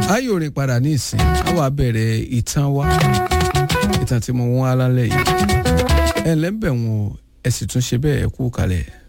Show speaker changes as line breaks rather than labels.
ayò rìn padà ní ìsìn á wà bẹ̀rẹ̀ ìtàn wa ìtàn tí mo wọ́n á lálẹ́ yìí ẹ̀ lẹ́ńbẹ̀ wọn ẹ sì tún ṣe bẹ́ẹ̀ kú kalẹ̀.